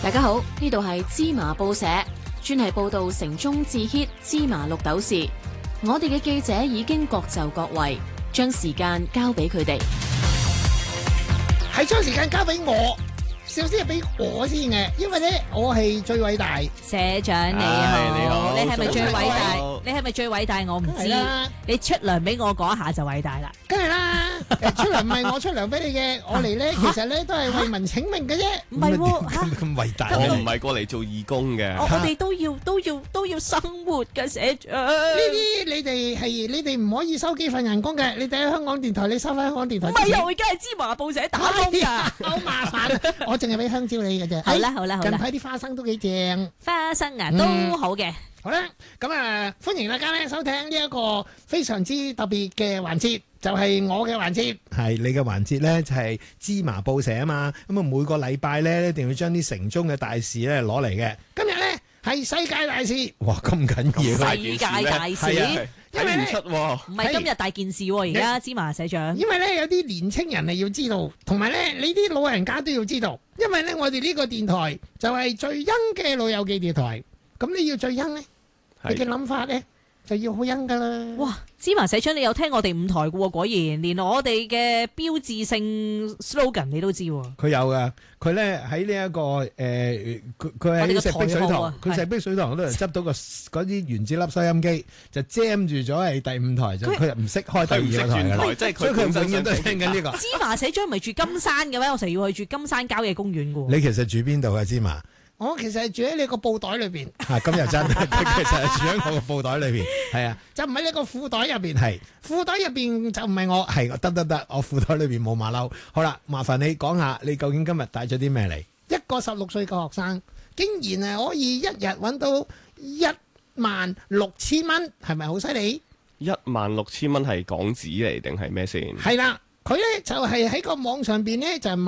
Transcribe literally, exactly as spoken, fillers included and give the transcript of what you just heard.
大家好，呢度係芝麻報社，專係報道城中智 hit 芝麻綠豆事。我哋嘅記者已經各就各位，將時間交俾佢哋。 係將時間交俾我，首先係俾我先嘅，因為咧我係最偉大。 社長你好，你好，你係咪最偉大？你係咪最偉大？我唔知。你出糧俾我嗰下就偉大啦。 梗係啦，出糧唔係我出糧俾你嘅，我嚟咧其實咧都係為民請命嘅啫。 唔係喎， 咁咁偉大，我唔係過嚟做義工嘅。 我哋都要都要都要生活嘅，社長。 呢啲你哋係你哋唔可以收幾份人工嘅，你哋喺香港電台，你收翻香港電台。 唔係啊，我而家係芝麻報社打工㗎， 好麻煩。我淨係俾香蕉你嘅啫。 好啦好啦好啦， 近排啲花生都幾正， 花生啊都好嘅。 好啦，咁啊歡迎大家咧收聽呢一個非常之特別嘅環節，就係我嘅環節。 係你嘅環節咧，就係芝麻報社啊嘛。咁啊每個禮拜咧，一定要將啲城中嘅大事咧攞嚟嘅。 今日咧係世界大事。 哇，咁緊要！ 世界大事， 睇唔出喎。 唔係今日大件事喎，而家芝麻社長。 因為咧有啲年青人係要知道，同埋咧你啲老人家都要知道。因為咧我哋呢個電台就係最 young 嘅老友記電台。咁你要最 young 咧？你嘅諗法咧就要好恩噶啦！ 哇，芝麻社長你有聽我哋五台嘅喎，果然連我哋嘅標誌性 slogan 你都知喎。 佢有噶，佢咧喺呢一個誒，佢佢喺石壁水塘，佢石壁水塘嗰度執到個嗰啲原子粒收音機，就 jam 住咗係第五台，就佢又唔識開第二個台噶啦，即係佢永遠都係聽緊呢個。 芝麻社長唔係住金山嘅咩？我成日要去住金山郊野公園嘅。 你其實住邊度啊，芝麻？ 我其實係住喺你個布袋裏邊。 啊，今日真，佢其實係住喺我個布袋裏邊，係啊， 就唔喺你個褲袋入邊。 係褲袋入邊就唔係我， 係得得得，我褲袋裏邊冇馬騮。好啦，麻煩你講下，你究竟今日帶咗啲咩嚟？ 一個十六歲嘅學生，竟然係可以一日揾到一萬六千蚊，係咪好犀利？ 一萬六千蚊係港紙嚟定係咩先？ 係啦，佢咧就係喺個網上邊咧就係